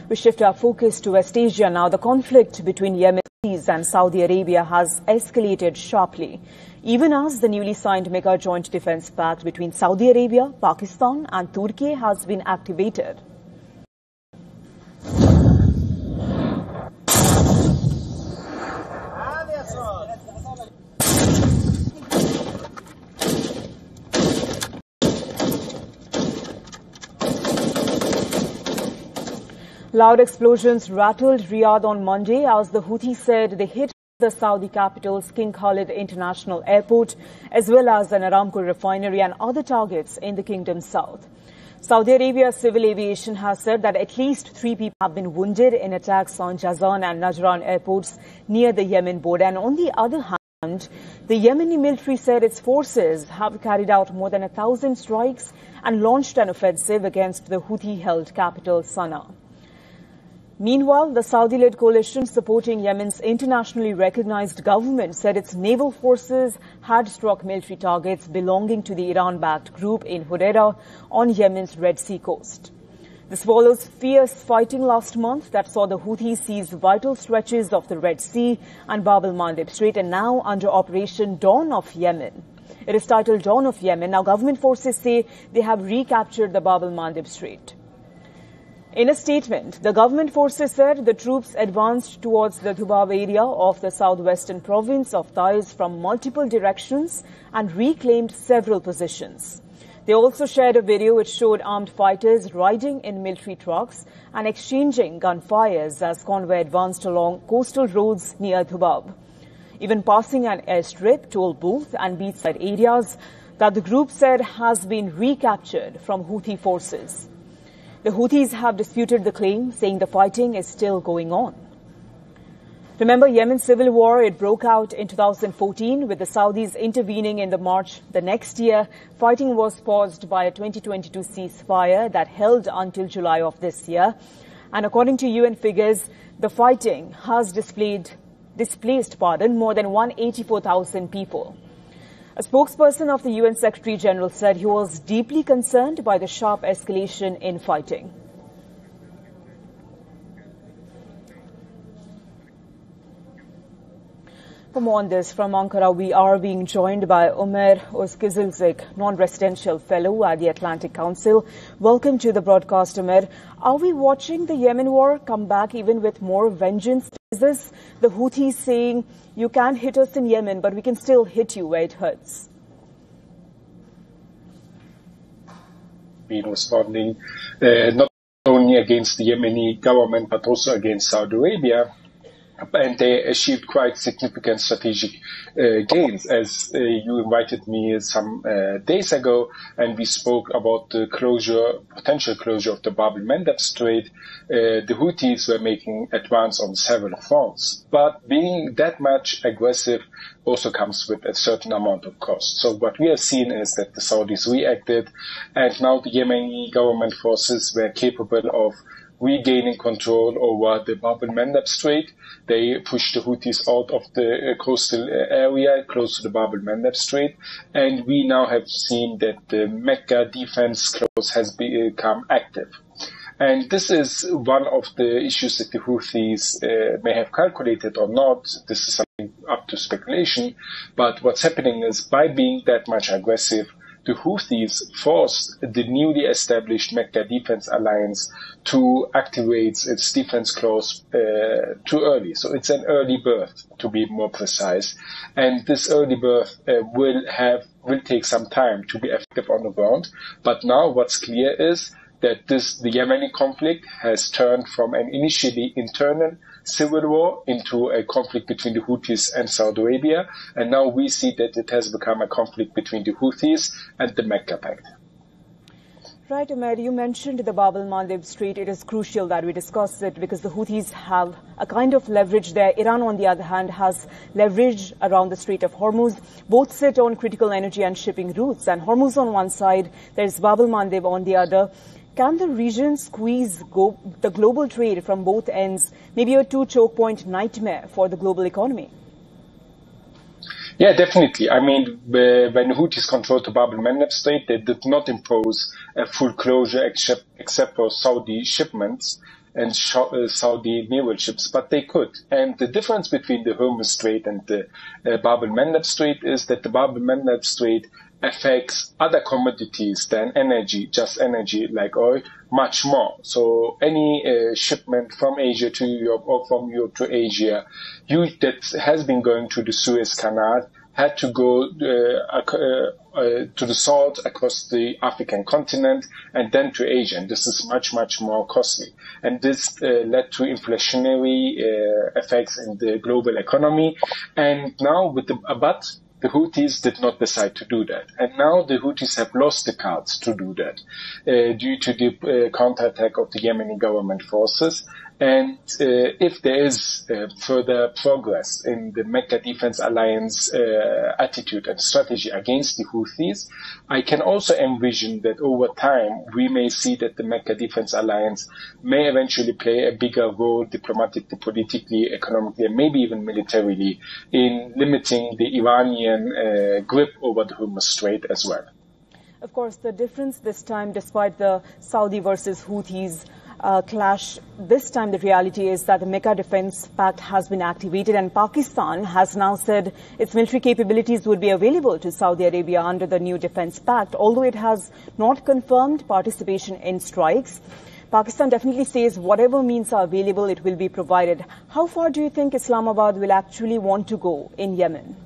We shift our focus to West Asia now. The conflict between Yemen and Saudi Arabia has escalated sharply, even as the newly signed Mecca Joint Defence Pact between Saudi Arabia, Pakistan and Turkey has been activated. Loud explosions rattled Riyadh on Monday as the Houthis said they hit the Saudi capital's King Khalid International Airport, as well as an Aramco refinery and other targets in the kingdom's south. Saudi Arabia's civil aviation has said that at least 3 people have been wounded in attacks on Jazan and Najran airports near the Yemen border. And on the other hand, the Yemeni military said its forces have carried out more than 1,000 strikes and launched an offensive against the Houthi-held capital Sana'a. Meanwhile, the Saudi-led coalition supporting Yemen's internationally recognized government said its naval forces had struck military targets belonging to the Iran-backed group in Hudaydah on Yemen's Red Sea coast. This follows fierce fighting last month that saw the Houthis seize vital stretches of the Red Sea and Bab el-Mandeb Strait, and now under Operation Dawn of Yemen. It is titled Dawn of Yemen. Now government forces say they have recaptured the Bab el-Mandeb Strait. In a statement, the government forces said the troops advanced towards the Dhubab area of the southwestern province of Taiz from multiple directions and reclaimed several positions. They also shared a video which showed armed fighters riding in military trucks and exchanging gunfires as convoy advanced along coastal roads near Dhubab, even passing an airstrip, toll booth and beachside areas that the group said has been recaptured from Houthi forces. The Houthis have disputed the claim, saying the fighting is still going on. Remember Yemen's civil war? It broke out in 2014 with the Saudis intervening in March the next year. Fighting was paused by a 2022 ceasefire that held until July of this year. And according to UN figures, the fighting has displaced more than 184,000 people. A spokesperson of the UN Secretary-General said he was deeply concerned by the sharp escalation in fighting. For more on this, from Ankara, we are being joined by Ömer Özkızılcık, non-residential fellow at the Atlantic Council. Welcome to the broadcast, Ömer. Are we watching the Yemen war come back even with more vengeance? Is this the Houthis saying, you can't hit us in Yemen, but we can still hit you where it hurts? Been responding not only against the Yemeni government, but also against Saudi Arabia. And they achieved quite significant strategic gains, as you invited me some days ago, and we spoke about the potential closure of the Bab el-Mandeb Strait. The Houthis were making advance on several fronts, but being that much aggressive also comes with a certain amount of cost. So what we have seen is that the Saudis reacted, and now the Yemeni government forces were capable of regaining control over the Bab el-Mandeb Strait. They pushed the Houthis out of the coastal area close to the Bab el-Mandeb Strait, and we now have seen that the Mecca defense clause has become active. And this is one of the issues that the Houthis may have calculated or not. This is something up to speculation, but what's happening is by being that much aggressive, the Houthis forced the newly established Mecca Defense Alliance to activate its defense clause too early. So it's an early birth, to be more precise. And this early birth will take some time to be effective on the ground. But now what's clear is that the Yemeni conflict has turned from an initially internal civil war into a conflict between the Houthis and Saudi Arabia, and now we see that it has become a conflict between the Houthis and the Mecca Pact. Right, Ömer, you mentioned the Bab el-Mandeb Strait. It is crucial that we discuss it because the Houthis have a kind of leverage there. Iran, on the other hand, has leverage around the Strait of Hormuz. Both sit on critical energy and shipping routes, and Hormuz on one side, there's Bab el-Mandeb on the other. Can the region squeeze the global trade from both ends? Maybe a two-choke point nightmare for the global economy. Yeah, definitely. I mean, when the Houthis controlled the Bab el-Mandeb Strait, they did not impose a full closure except for Saudi shipments. and Saudi naval ships, but they could. And the difference between the Hormuz Strait and the Bab el-Mandab Strait is that the Bab el-Mandab Strait affects other commodities than energy, just energy like oil, much more. So any shipment from Asia to Europe or from Europe to Asia that has been going to the Suez Canal had to go to the salt across the African continent and then to Asia. And this is much, much more costly. And this led to inflationary effects in the global economy. And now with the Houthis did not decide to do that. And now the Houthis have lost the cards to do that due to the counterattack of the Yemeni government forces. And if there is further progress in the Mecca Defense Alliance attitude and strategy against the Houthis, I can also envision that over time we may see that the Mecca Defense Alliance may eventually play a bigger role diplomatically, politically, economically, and maybe even militarily in limiting the Iranian grip over the Hormuz Strait as well. Of course, the difference this time, despite the Saudi versus Houthis clash, this time the reality is that the Mecca Defense Pact has been activated and Pakistan has now said its military capabilities would be available to Saudi Arabia under the new Defense Pact, although it has not confirmed participation in strikes. Pakistan definitely says whatever means are available, it will be provided. How far do you think Islamabad will actually want to go in Yemen?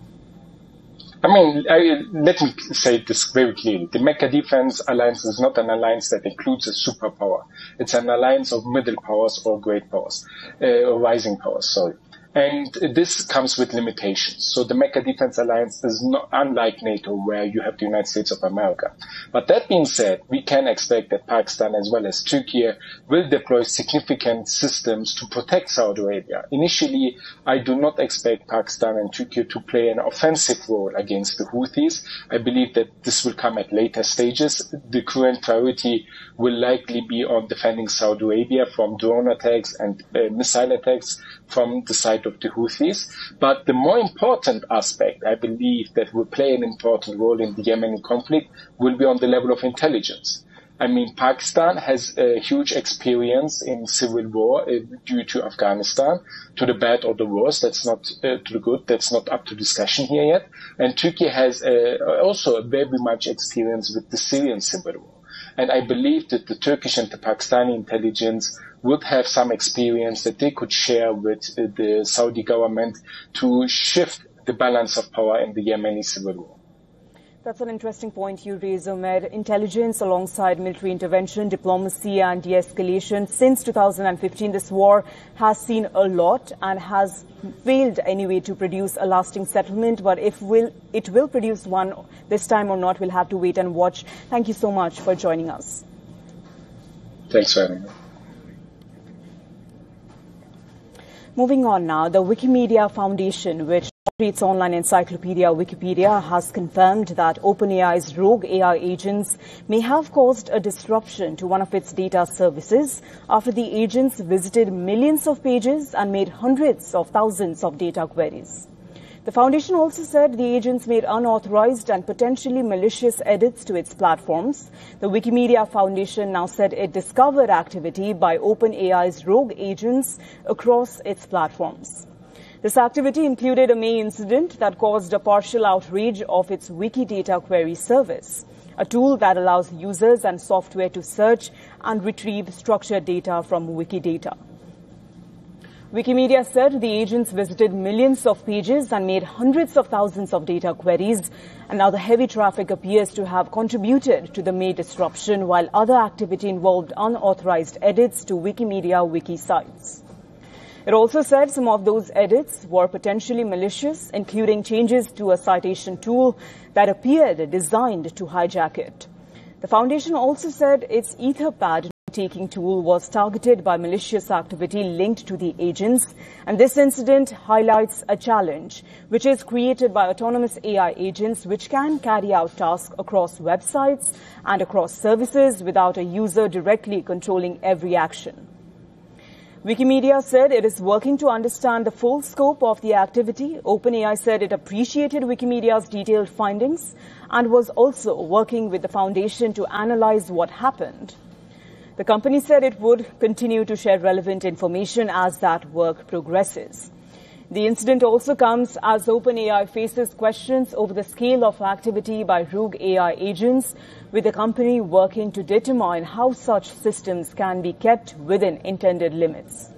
Let me say this very clearly. The Mecca Defense Alliance is not an alliance that includes a superpower. It's an alliance of middle powers or great powers, or rising powers, sorry. And this comes with limitations. So the Mecca Defense Alliance is not unlike NATO, where you have the United States of America. But that being said, we can expect that Pakistan as well as Turkey will deploy significant systems to protect Saudi Arabia. Initially, I do not expect Pakistan and Turkey to play an offensive role against the Houthis. I believe that this will come at later stages. The current priority will likely be on defending Saudi Arabia from drone attacks and missile attacks from the side of the Houthis. But the more important aspect, I believe, that will play an important role in the Yemeni conflict will be on the level of intelligence. Pakistan has a huge experience in civil war due to Afghanistan, to the bad or the worse. That's not to the good. That's not up to discussion here yet. And Turkey has also very much experience with the Syrian civil war. And I believe that the Turkish and the Pakistani intelligence would have some experience that they could share with the Saudi government to shift the balance of power in the Yemeni civil war. That's an interesting point you raise, Umair. Intelligence alongside military intervention, diplomacy and de-escalation. Since 2015, this war has seen a lot and has failed anyway to produce a lasting settlement. But if it will produce one this time or not, we'll have to wait and watch. Thank you so much for joining us. Thanks for having me. Moving on now, the Wikimedia Foundation, which operates online encyclopedia Wikipedia, has confirmed that OpenAI's rogue AI agents may have caused a disruption to one of its data services after the agents visited millions of pages and made hundreds of thousands of data queries. The foundation also said the agents made unauthorized and potentially malicious edits to its platforms. The Wikimedia Foundation now said it discovered activity by OpenAI's rogue agents across its platforms. This activity included a May incident that caused a partial outrage of its Wikidata query service, a tool that allows users and software to search and retrieve structured data from Wikidata. Wikimedia said the agents visited millions of pages and made hundreds of thousands of data queries, and now the heavy traffic appears to have contributed to the May disruption, while other activity involved unauthorized edits to Wikimedia wiki sites. It also said some of those edits were potentially malicious, including changes to a citation tool that appeared designed to hijack it. The foundation also said its Etherpad taking tool was targeted by malicious activity linked to the agents, and this incident highlights a challenge which is created by autonomous AI agents which can carry out tasks across websites and across services without a user directly controlling every action. Wikimedia said it is working to understand the full scope of the activity. OpenAI said it appreciated Wikimedia's detailed findings and was also working with the foundation to analyze what happened. The company said it would continue to share relevant information as that work progresses. The incident also comes as OpenAI faces questions over the scale of activity by rogue AI agents, with the company working to determine how such systems can be kept within intended limits.